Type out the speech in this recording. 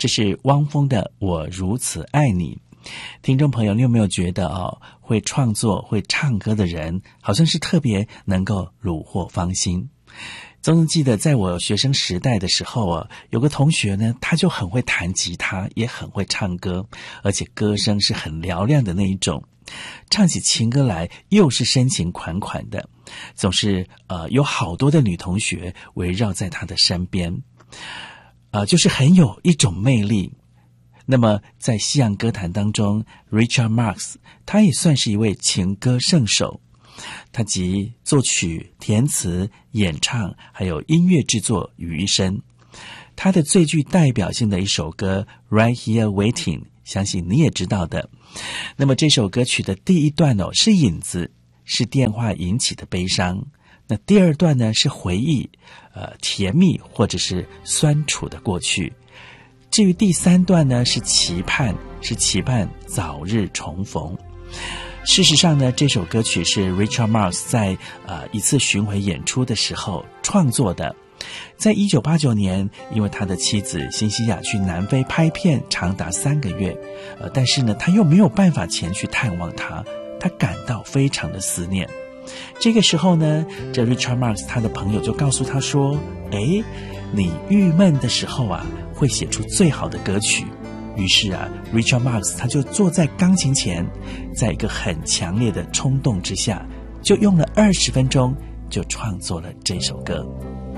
这是汪峰的《我如此爱你》。听众朋友，你有没有觉得会创作会唱歌的人好像是特别能够虏获芳心？总记得在我学生时代的时候有个同学呢，他就很会弹吉他，也很会唱歌，而且歌声是很嘹亮的那一种，唱起情歌来又是深情款款的，总是有好多的女同学围绕在他的身边，就是很有一种魅力。那么在西洋歌坛当中 Richard Marx 他也算是一位情歌圣手，他集作曲、填词、演唱还有音乐制作于一身。他的最具代表性的一首歌 Right Here Waiting 相信你也知道的。那么这首歌曲的第一段是引子，是电话引起的悲伤。那第二段呢是回忆，甜蜜或者是酸楚的过去。至于第三段呢是期盼早日重逢。事实上呢，这首歌曲是 Richard Marx 在一次巡回演出的时候创作的。在1989年，因为他的妻子辛西娅去南非拍片长达3个月，但是呢，他又没有办法前去探望他，他感到非常的思念。这个时候呢，这 Richard Marx 他的朋友就告诉他说：你郁闷的时候会写出最好的歌曲。于是Richard Marx 他就坐在钢琴前，在一个很强烈的冲动之下，就用了20分钟就创作了这首歌。